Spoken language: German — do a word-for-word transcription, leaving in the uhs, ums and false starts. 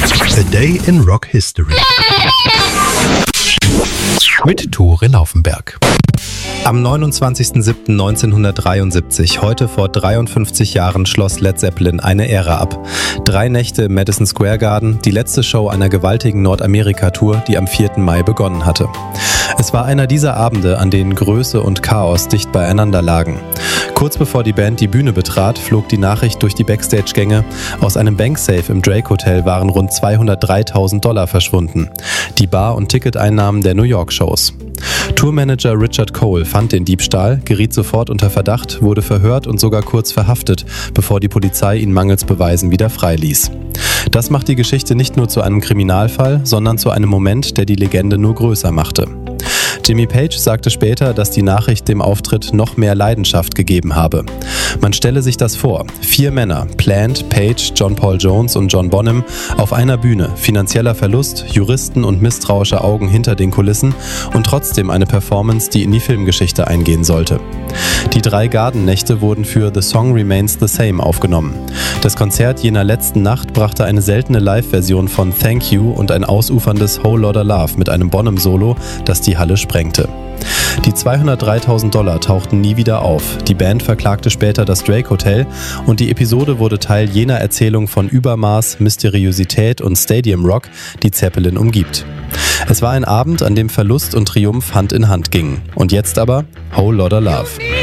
A Day in Rock History mit Tore Laufenberg. Am neunundzwanzigsten siebten neunzehnhundertdreiundsiebzig, heute vor dreiundfünfzig Jahren, schloss Led Zeppelin eine Ära ab. Drei Nächte im Madison Square Garden, die letzte Show einer gewaltigen Nordamerika-Tour, die am vierten Mai begonnen hatte. Es war einer dieser Abende, an denen Größe und Chaos dicht beieinander lagen. Kurz bevor die Band die Bühne betrat, flog die Nachricht durch die Backstage-Gänge: Aus einem Banksafe im Drake Hotel waren rund zweihundertdreitausend Dollar verschwunden. Die Bar- und Ticketeinnahmen der New York-Shows. Tourmanager Richard Cole fand den Diebstahl, geriet sofort unter Verdacht, wurde verhört und sogar kurz verhaftet, bevor die Polizei ihn mangels Beweisen wieder freiließ. Das macht die Geschichte nicht nur zu einem Kriminalfall, sondern zu einem Moment, der die Legende nur größer machte. Jimmy Page sagte später, dass die Nachricht dem Auftritt noch mehr Leidenschaft gegeben habe. Man stelle sich das vor: Vier Männer, Plant, Page, John Paul Jones und John Bonham, auf einer Bühne, finanzieller Verlust, Juristen und misstrauische Augen hinter den Kulissen und trotzdem eine Performance, die in die Filmgeschichte eingehen sollte. Die drei Garden-Nächte wurden für The Song Remains the Same aufgenommen. Das Konzert jener letzten Nacht brachte eine seltene Live-Version von Thank You und ein ausuferndes Whole Lotta Love mit einem Bonham-Solo, das die Halle sprengte. Die zweihundertdreitausend Dollar tauchten nie wieder auf. Die Band verklagte später das Drake Hotel und die Episode wurde Teil jener Erzählung von Übermaß, Mysteriosität und Stadium Rock, die Zeppelin umgibt. Es war ein Abend, an dem Verlust und Triumph Hand in Hand gingen. Und jetzt aber Whole Lotta Love.